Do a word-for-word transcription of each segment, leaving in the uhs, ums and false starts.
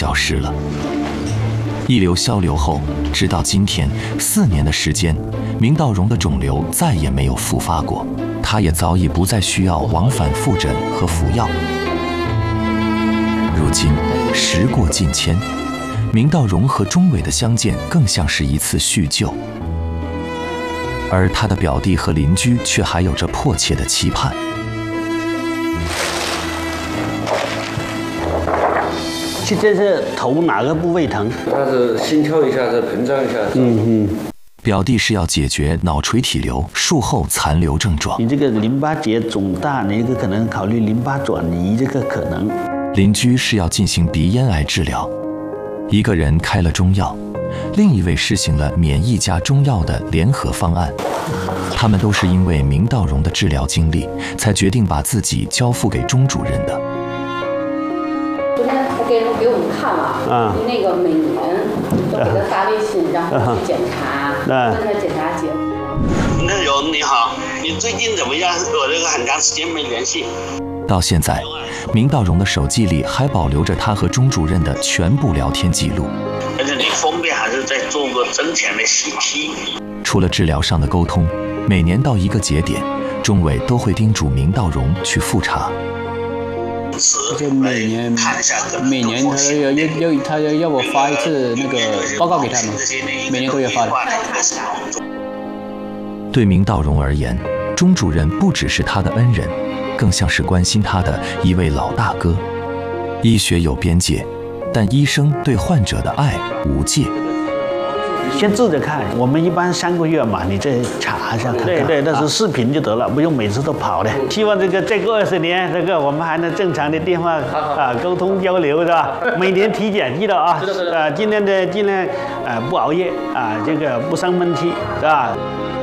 消失了。一流消流后，直到今天，四年的时间，明道荣的肿瘤再也没有复发过，他也早已不再需要往返复诊和服药。如今时过境迁，明道荣和钟伟的相见更像是一次叙旧，而他的表弟和邻居却还有着迫切的期盼。 这是头哪个部位疼？ 他是心跳一下子，膨胀一下子。 嗯嗯。 表弟是要解决脑垂体瘤术后残留症状。 你这个淋巴结肿大，你这个可能考虑淋巴转移这个可能。 邻居是要进行鼻咽癌治疗，一个人开了中药，另一位实行了免疫加中药的联合方案。他们都是因为明道荣的治疗经历，才决定把自己交付给钟主任的。 昨天他给给我们看了，啊，那个每年都给他发微信，然后去检查，跟他检查结果。 那荣你好，你最近怎么样？我这个很长时间没联系。 到现在，明道荣的手机里还保留着他和钟主任的全部聊天记录。 而且你方便还是在做个增强的 C T。 除了治疗上的沟通，每年到一个节点，钟伟都会叮嘱明道荣去复查。 就每年每年他要要要他要要我发一次那个报告给他们，每年都要发的。 对明道荣而言，钟主任不只是他的恩人，更像是关心他的一位老大哥。医学有边界，但医生对患者的爱无界。 先治着看，我们一般三个月嘛，你再查一下看看。对对，那是视频就得了，不用每次都跑的。希望这个再过二十年，这个我们还能正常的电话啊沟通交流，是吧？每年体检记得啊，啊，尽量的尽量啊不熬夜啊，这个不生闷气，是吧？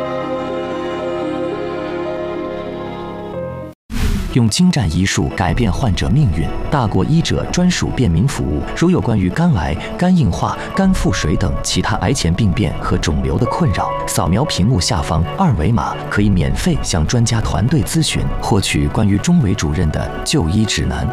用精湛医术改变患者命运，大国医者专属便民服务。如有关于肝癌、肝硬化、肝腹水等其他癌前病变和肿瘤的困扰，扫描屏幕下方二维码，可以免费向专家团队咨询，获取关于钟伟主任的就医指南。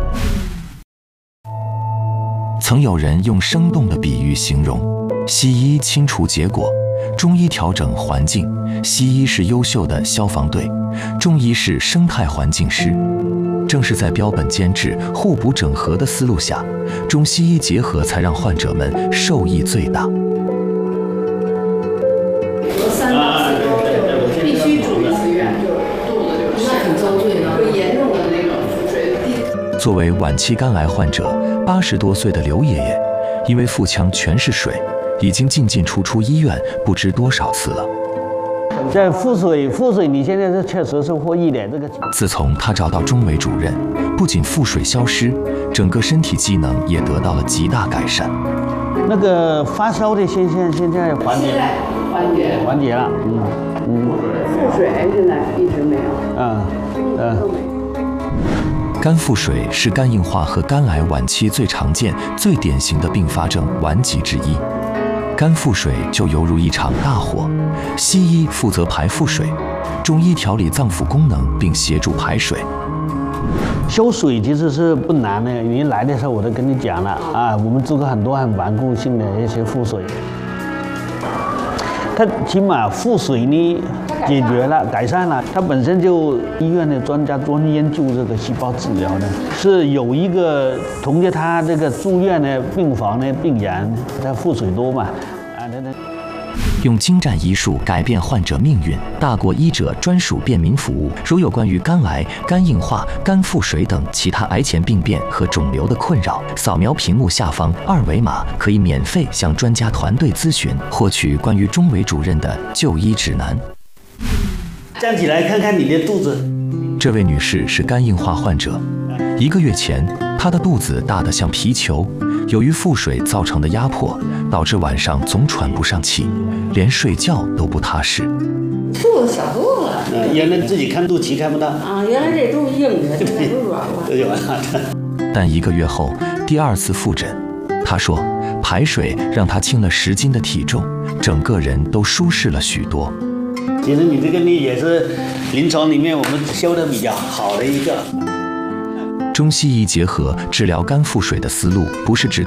曾有人用生动的比喻形容：西医清除结果，中医调整环境。西医是优秀的消防队，中医是生态环境师。正是在标本兼治、互补整合的思路下，中西医结合才让患者们受益最大。 三到四周就必须住一次院，就是肚子就那挺遭罪的，会严重的那种腹水。 作为晚期肝癌患者，八十多岁的刘爷爷，因为腹腔全是水，已经进进出出医院不知多少次了。 在腹水，腹水，你现在是确实是获益的这个。 自从他找到钟伟主任，不仅腹水消失，整个身体机能也得到了极大改善。 那个发烧的现象现在缓解， 缓解， 缓解了。嗯嗯。 腹水现在一直没有。 嗯嗯。 肝腹水是肝硬化和肝癌晚期最常见、最典型的并发症顽疾之一。肝腹水就犹如一场大火，西医负责排腹水，中医调理脏腑功能并协助排水。 消水其实是不难的，你来的时候我都跟你讲了啊，我们做过很多很顽固性的一些腹水，它起码腹水呢解决了、改善了，它本身就医院的专家专研究这个细胞治疗的，是有一个同学他这个住院的病房的病人，他腹水多嘛，啊，他他。 用精湛医术改变患者命运，大国医者专属便民服务。如有关于肝癌、肝硬化、肝腹水等其他癌前病变和肿瘤的困扰，扫描屏幕下方二维码，可以免费向专家团队咨询，获取关于钟伟主任的就医指南。 站起来看看你的肚子。 这位女士是肝硬化患者，一个月前，她的肚子大得像皮球，由于腹水造成的压迫，导致晚上总喘不上气，连睡觉都不踏实。 肚子小多了。 嗯，原来自己看肚脐看不到。啊， 原来这都是硬的，这都软了。 都有啊。 但一个月后，第二次复诊，她说排水让她轻了十斤的体重，整个人都舒适了许多。 其实你这个呢也是临床里面我们修的比较好的一个。 中西医结合治疗肝腹水的思路，不是指